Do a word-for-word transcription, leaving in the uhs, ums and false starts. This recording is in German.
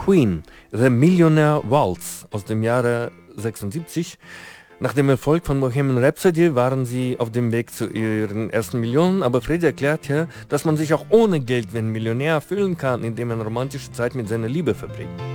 Queen, The Millionaire Waltz aus dem Jahre sechsundsiebzig. Nach dem Erfolg von Bohemian Rhapsody waren sie auf dem Weg zu ihren ersten Millionen, aber Freddie erklärt ja, dass man sich auch ohne Geld wie ein Millionär fühlen kann, indem man romantische Zeit mit seiner Liebe verbringt.